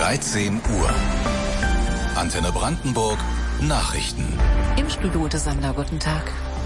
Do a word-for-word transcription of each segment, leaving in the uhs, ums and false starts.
dreizehn Uhr. Antenne Brandenburg, Nachrichten. Im Studio des Sander, guten Tag.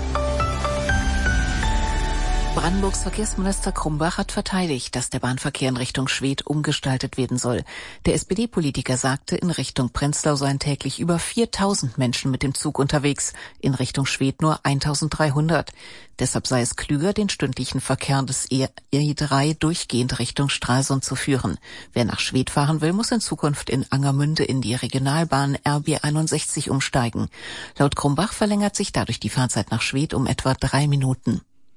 Brandenburgs Verkehrsminister Krumbach hat verteidigt, dass der Bahnverkehr in Richtung Schwedt umgestaltet werden soll. Der S P D-Politiker sagte, in Richtung Prenzlau seien täglich über viertausend Menschen mit dem Zug unterwegs, in Richtung Schwedt nur eintausenddreihundert. Deshalb sei es klüger, den stündlichen Verkehr des E drei durchgehend Richtung Stralsund zu führen. Wer nach Schwedt fahren will, muss in Zukunft in Angermünde in die Regionalbahn R B einundsechzig umsteigen. Laut Krumbach verlängert sich dadurch die Fahrzeit nach Schwedt um etwa drei Minuten.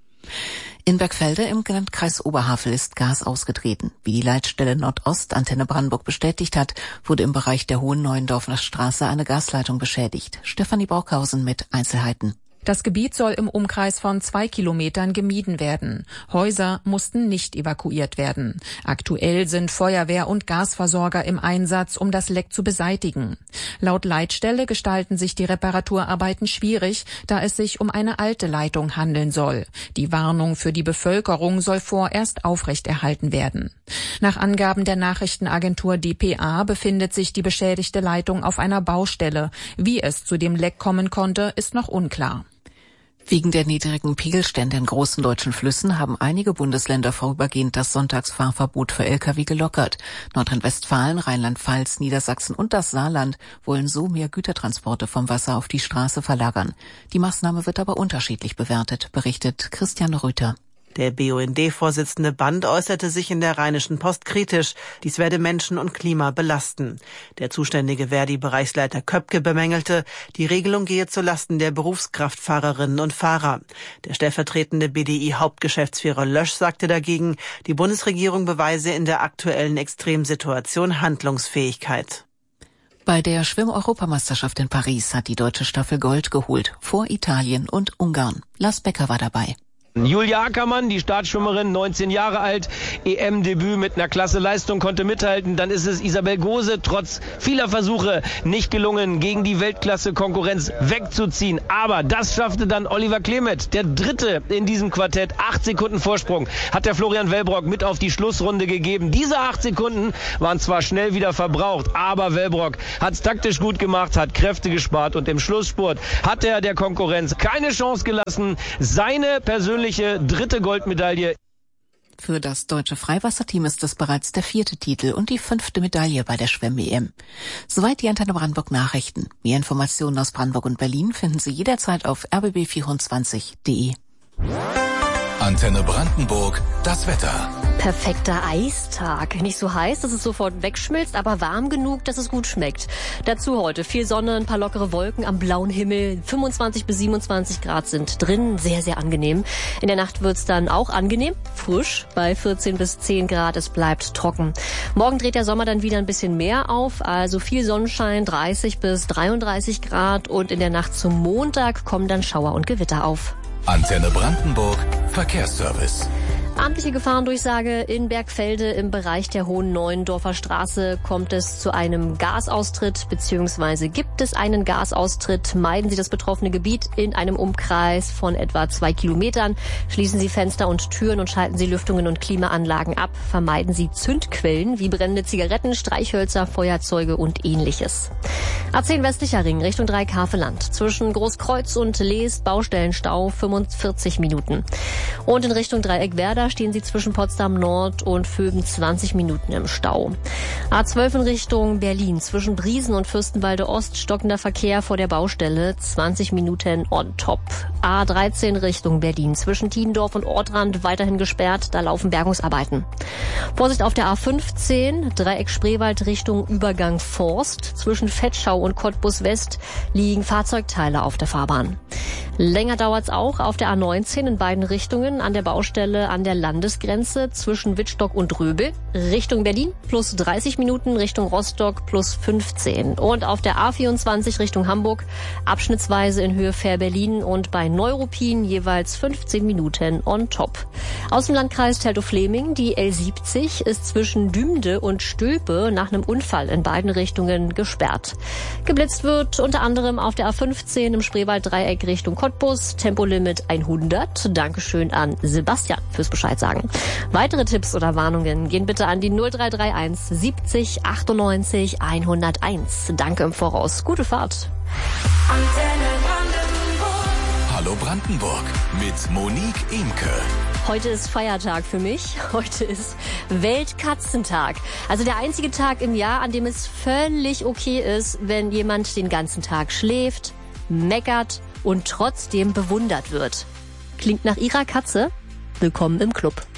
In Bergfelde im Landkreis Oberhavel ist Gas ausgetreten. Wie die Leitstelle Nordost Antenne Brandenburg bestätigt hat, wurde im Bereich der Hohen Neuendorfer Straße eine Gasleitung beschädigt. Stefanie Borkhausen mit Einzelheiten. Das Gebiet soll im Umkreis von zwei Kilometern gemieden werden. Häuser mussten nicht evakuiert werden. Aktuell sind Feuerwehr und Gasversorger im Einsatz, um das Leck zu beseitigen. Laut Leitstelle gestalten sich die Reparaturarbeiten schwierig, da es sich um eine alte Leitung handeln soll. Die Warnung für die Bevölkerung soll vorerst aufrechterhalten werden. Nach Angaben der Nachrichtenagentur D P A befindet sich die beschädigte Leitung auf einer Baustelle. Wie es zu dem Leck kommen konnte, ist noch unklar. Wegen der niedrigen Pegelstände in großen deutschen Flüssen haben einige Bundesländer vorübergehend das Sonntagsfahrverbot für L K W gelockert. Nordrhein-Westfalen, Rheinland-Pfalz, Niedersachsen und das Saarland wollen so mehr Gütertransporte vom Wasser auf die Straße verlagern. Die Maßnahme wird aber unterschiedlich bewertet, berichtet Christian Rüther. Der B U N D-Vorsitzende Band äußerte sich in der Rheinischen Post kritisch. Dies werde Menschen und Klima belasten. Der zuständige Verdi-Bereichsleiter Köpke bemängelte, die Regelung gehe zulasten der Berufskraftfahrerinnen und Fahrer. Der stellvertretende B D I-Hauptgeschäftsführer Lösch sagte dagegen, die Bundesregierung beweise in der aktuellen Extremsituation Handlungsfähigkeit. Bei der Schwimm-Europameisterschaft in Paris hat die deutsche Staffel Gold geholt, vor Italien und Ungarn. Lars Becker war dabei. Julia Ackermann, die Startschwimmerin, neunzehn Jahre alt, E M-Debüt mit einer klasse Leistung, konnte mithalten. Dann ist es Isabel Gose, trotz vieler Versuche nicht gelungen, gegen die Weltklasse-Konkurrenz wegzuziehen. Aber das schaffte dann Oliver Klemet, der Dritte in diesem Quartett. Acht Sekunden Vorsprung hat der Florian Wellbrock mit auf die Schlussrunde gegeben. Diese acht Sekunden waren zwar schnell wieder verbraucht, aber Wellbrock hat es taktisch gut gemacht, hat Kräfte gespart und im Schlussspurt hat er der Konkurrenz keine Chance gelassen. Seine persönliche dritte Goldmedaille. Für das deutsche Freiwasserteam ist es bereits der vierte Titel und die fünfte Medaille bei der Schwemm-E M. Soweit die Antenne Brandenburg Nachrichten. Mehr Informationen aus Brandenburg und Berlin finden Sie jederzeit auf r b b vierundzwanzig punkt d e. Antenne Brandenburg, das Wetter. Perfekter Eistag. Nicht so heiß, dass es sofort wegschmilzt, aber warm genug, dass es gut schmeckt. Dazu heute viel Sonne, ein paar lockere Wolken am blauen Himmel. fünfundzwanzig bis siebenundzwanzig Grad sind drin. Sehr, sehr angenehm. In der Nacht wird's dann auch angenehm. Frisch bei vierzehn bis zehn Grad. Es bleibt trocken. Morgen dreht der Sommer dann wieder ein bisschen mehr auf. Also viel Sonnenschein, dreißig bis dreiunddreißig Grad. Und in der Nacht zum Montag kommen dann Schauer und Gewitter auf. Antenne Brandenburg, Verkehrsservice. Amtliche Gefahrendurchsage in Bergfelde im Bereich der Hohen Neuendorfer Straße kommt es zu einem Gasaustritt bzw. gibt es einen Gasaustritt. Meiden Sie das betroffene Gebiet in einem Umkreis von etwa zwei Kilometern. Schließen Sie Fenster und Türen und schalten Sie Lüftungen und Klimaanlagen ab. Vermeiden Sie Zündquellen wie brennende Zigaretten, Streichhölzer, Feuerzeuge und ähnliches. A zehn westlicher Ring Richtung Dreikarfeland. Zwischen Großkreuz und Leest Baustellenstau fünfundvierzig Minuten. Und in Richtung Dreieck Werder stehen Sie zwischen Potsdam Nord und Vöben zwanzig Minuten im Stau. A zwölf in Richtung Berlin. Zwischen Briesen und Fürstenwalde Ost stockender Verkehr vor der Baustelle. zwanzig Minuten on top. A dreizehn Richtung Berlin. Zwischen Tiendorf und Ortrand weiterhin gesperrt. Da laufen Bergungsarbeiten. Vorsicht auf der A fünfzehn. Dreieck Spreewald Richtung Übergang Forst. Zwischen Vetschau und Cottbus West liegen Fahrzeugteile auf der Fahrbahn. Länger dauert's auch auf der A neunzehn in beiden Richtungen an der Baustelle an der Landesgrenze zwischen Wittstock und Röbel. Richtung Berlin plus dreißig Minuten, Richtung Rostock plus fünfzehn. Und auf der A vierundzwanzig Richtung Hamburg abschnittsweise in Höhe Fähr-Berlin und bei Neuruppin jeweils fünfzehn Minuten on top. Aus dem Landkreis Teltow-Fleming, die L siebzig ist zwischen Dümde und Stülpe nach einem Unfall in beiden Richtungen gesperrt. Geblitzt wird unter anderem auf der A fünfzehn im Spreewalddreieck Richtung Cottbus Tempolimit hundert. Dankeschön an Sebastian fürs Bescheid sagen. Weitere Tipps oder Warnungen gehen bitte an die null drei drei eins siebzig achtundneunzig hunderteins. Danke im Voraus. Gute Fahrt. Hallo Brandenburg mit Monique Imke. Heute ist Feiertag für mich. Heute ist Weltkatzentag. Also der einzige Tag im Jahr, an dem es völlig okay ist, wenn jemand den ganzen Tag schläft, meckert und trotzdem bewundert wird. Klingt nach Ihrer Katze? Willkommen im Club.